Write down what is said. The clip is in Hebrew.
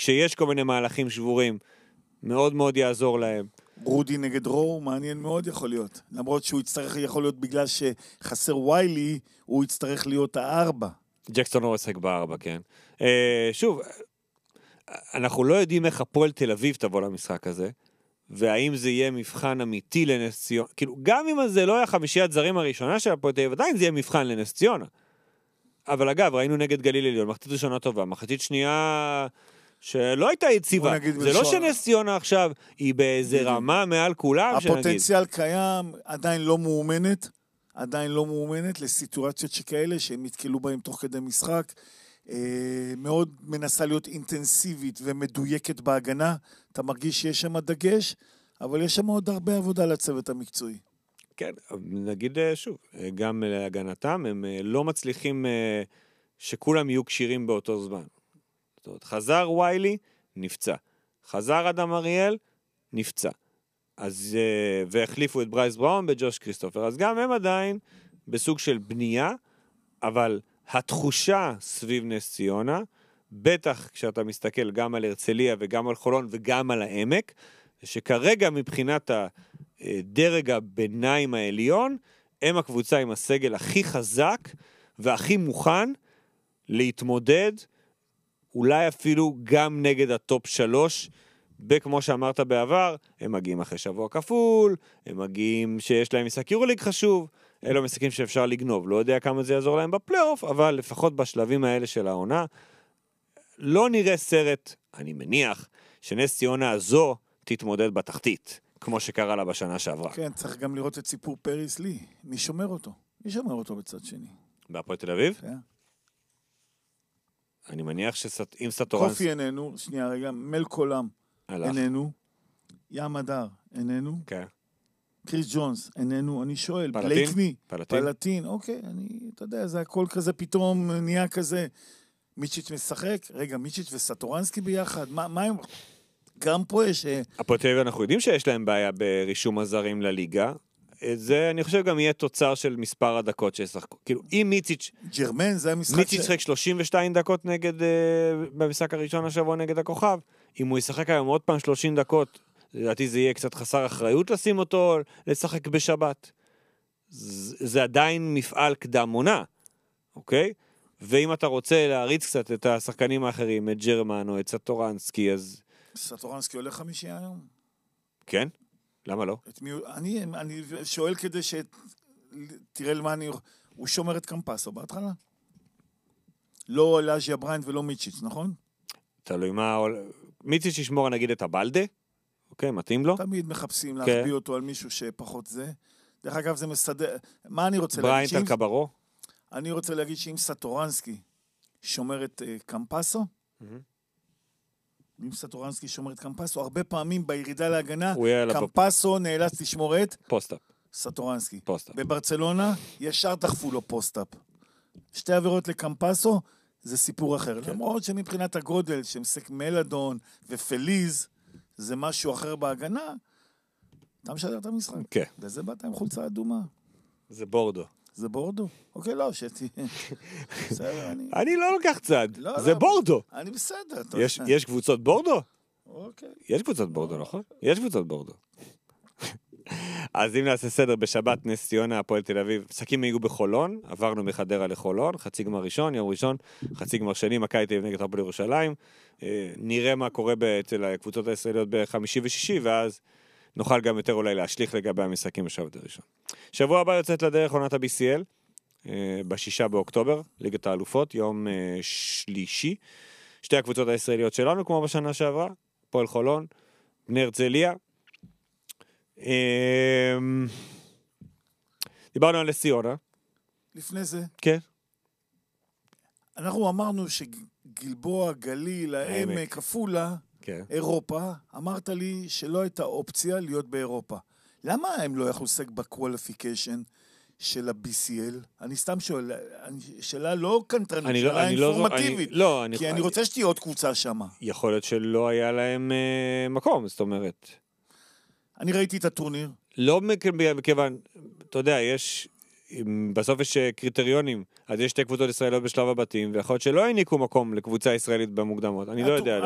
כשיש כל מיני מהלכים שבורים, מאוד מאוד יעזור להם. רודי נגד רו, מעניין מאוד יכול להיות. למרות שהוא יצטרך, יכול להיות בגלל שחסר ויילי, הוא יצטרך להיות הארבע. ג'קסון לא עסק בארבע, כן. שוב, אנחנו לא יודעים איך הפועל תל אביב תבוא למשחק הזה, והאם זה יהיה מבחן אמיתי לנס ציונה. כאילו, גם אם זה לא היה חמישיית זרים הראשונה של הפועל תל אביב, עדיין זה יהיה מבחן לנס ציונה. אבל אגב, ראינו נגד גליל עליון, מחצית ראשונה טובה, מחצית שנייה שלא הייתה יציבה. זה לא שנס ציונה עכשיו היא באיזה רמה מעל כולם. הפוטנציאל קיים, עדיין לא מאומנת לסיטואציות שכאלה שהם יתקלו בהם תוך כדי משחק. מאוד מנסה להיות אינטנסיבית ומדויקת בהגנה. אתה מרגיש שיש שם דגש, אבל יש שם עוד הרבה עבודה לצוות המקצועי. כן, נגיד שוב, גם להגנתם, הם לא מצליחים שכולם יהיו קשירים באותו זמן. זאת אומרת, חזר ויילי, נפצע. חזר אדם אריאל, נפצע. אז, והחליפו את ברייס בראון בג'וש כריסטופר. אז גם הם עדיין בסוג של בנייה, אבל התחושה סביב נס ציונה, בטח כשאתה מסתכל גם על הרצליה וגם על חולון וגם על העמק, שכרגע מבחינת הדרג הביניים העליון, הם הקבוצה עם הסגל הכי חזק והכי מוכן להתמודד, אולי אפילו גם נגד הטופ 3, וכמו שאמרת בעבר, הם מגיעים אחרי שבוע כפול, הם מגיעים שיש להם משחק יורוליג חשוב, אלו משחקים שאפשר לגנוב, לא יודע כמה זה יעזור להם בפלייאוף, אבל לפחות בשלבים האלה של העונה, לא נראה סרט, אני מניח, שנס ציונה הזו תתמודד בתחתית, כמו שקרה לה בשנה שעברה. כן, צריך גם לראות את סיפור פריס לי. מי שומר אותו? מי שומר אותו בצד שני? בהפועל תל אביב? כן. אני מניח שאם סטורנס... קופי איננו, שנייה רגע, מלקולם איננו, ים הדר איננו, כן. קריס ג'ונס איננו, אני שואל, פלטין? פלטין, אוקיי, אתה יודע, זה הכל כזה פתאום נהיה כזה, מיצ'יץ' משחק, רגע, מיצ'יץ' וסטורנסקי ביחד, מה הם... גם פה יש... הפועל תל אביב אנחנו יודעים שיש להם בעיה ברישום הזרים לליגה, זה אני חושב גם יהיה תוצר של מספר הדקות שישחקו. כאילו, אם מיציץ' ג'רמן, זה המשחק מיציץ' שחק 32 דקות נגד, במשחק הראשון השבוע נגד הכוכב, אם הוא ישחק היום עוד פעם 30 דקות, לדעתי זה יהיה קצת חסר אחריות לשים אותו, לשחק בשבת. זה עדיין מפעל קדם עונה, אוקיי? ואם אתה רוצה להריץ קצת את השחקנים האחרים, את ג'רמן או את סטורנסקי, אז... סטורנסקי עולה 5 היום. כן? למה לא? אני שואל כדי תראה למה הוא שומר את קמפסו בהתחלה. לא לאז'יה בריינט ולא מיצ'יץ', נכון? תלוי מה... מיצ'יץ' ישמור נגיד את הבלדה, אוקיי, מתאים לו? תמיד מחפשים להחביא אותו על מישהו שפחות זה. דרך אגב זה מסדר... מה אני רוצה בריינט על קברו? אני רוצה להגיד שאם סטורנסקי שומר את קמפסו, אם סטורנסקי שומר את קמפסו, הרבה פעמים בירידה להגנה, קמפסו נאלץ לשמור את פוסט-אפ. סטורנסקי. פוסט-אפ. בברצלונה ישר דחפו לו פוסט-אפ. 2 עבירות לקמפסו, זה סיפור אחר. כן. למרות שמבחינת הגודל, שמסק מלאדון ופליז, זה משהו אחר בהגנה, אתה משדר את המשחק. כן. וזה באת עם חולצה אדומה. זה בורדו. זה בורדו? אוקיי, לא, בסדר, אני לא לוקח צד. זה בורדו. אני בסדר. יש קבוצות בורדו? אוקיי. יש קבוצות בורדו, נכון? יש קבוצות בורדו. אז אם נעשה סדר בשבת נס ציונה, הפועל תל אביב, משחקים היו בחולון, עברנו מחדרה לחולון, חצי גמר ראשון, יום ראשון, חצי גמר שני, מכבי תל אביב נגד הפועל ירושלים, נראה מה קורה אצל הקבוצות הישראליות בחמישי ושישי, ואז נוכל גם יותר אולי להשליך לגבי המשחקים בשבת הראשון. שבוע הבא יוצאת לדרך עונת ה-BCL, ב6 באוקטובר, ליגת האלופות, יום שלישי, שתי הקבוצות הישראליות שלנו, כמו בשנה שעברה, הפועל חולון, בני הרצליה, דיברנו על ציונה. לפני זה. כן. אנחנו אמרנו שגלבוע, גליל, העמק, עפולה, אירופה, אמרת לי שלא הייתה אופציה להיות באירופה. למה הם לא יכלו לשחק בקואליפיקיישן של ה-BCL? אני סתם שואל, שאלה לא קנטרנית, שאלה אינפורמטיבית. כי אני רוצה שתהיה עוד קבוצה שם. יכול להיות שלא היה להם מקום, זאת אומרת. אני ראיתי את הטורניר. לא מכיוון, אתה יודע, בסוף יש קריטריונים, אז יש שתי קבוצות ישראליות בשלב הבתים, ויכול להיות שלא העניקו מקום לקבוצה ישראלית במוקדמות, אני לא יודע.